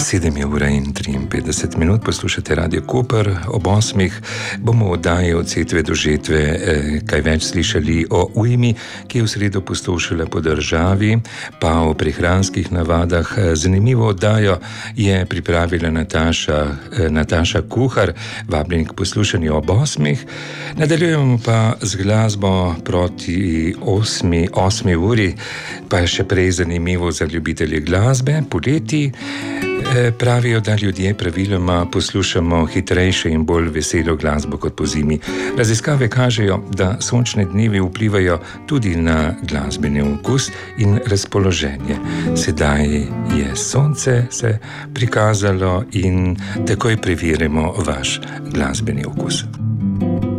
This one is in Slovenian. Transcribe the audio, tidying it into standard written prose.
7:53, poslušate Radio Koper. Ob 8 bomo v oddaji od setve do žetve kaj več slišali o ujmi, ki je v sredo pustošila po državi, pa o prehranskih navadah. Zanimivo oddajo je pripravila Nataša Kuhar, vabljen k poslušanju ob 8. Nadaljujemo pa z glasbo proti 8 uri, pa je še prej zanimivo za ljubitelje glasbe. Poleti pravijo, da ljudje praviloma poslušamo hitrejše in bolj veselo glasbo kot pozimi. Raziskave kažejo, da sončne dnevi vplivajo tudi na glasbeni okus in razpoloženje. Sedaj je sonce se prikazalo in takoj preverimo vaš glasbeni okus.